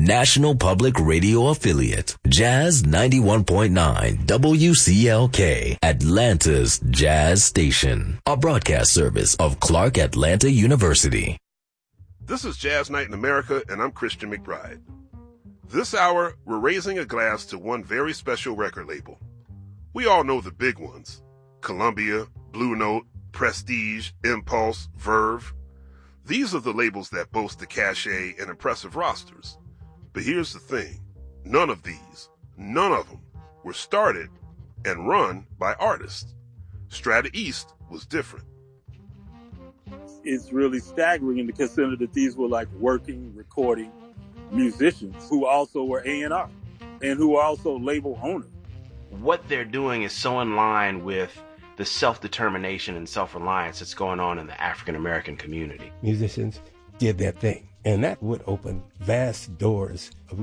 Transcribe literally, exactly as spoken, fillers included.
National Public Radio affiliate, Jazz ninety-one point nine W C L K, Atlanta's Jazz Station, a broadcast service of Clark Atlanta University. This is Jazz Night in America, and I'm Christian McBride. This hour, we're raising a glass to one very special record label. We all know the big ones: Columbia, Blue Note, Prestige, Impulse, Verve. These are the labels that boast the cachet and impressive rosters. But here's the thing. None of these, none of them, were started and run by artists. Strata East was different. It's really staggering to consider that these were like working, recording musicians who also were A and R and who were also label owners. What they're doing is so in line with the self-determination and self-reliance that's going on in the African-American community. Musicians did their thing, and that would open vast doors of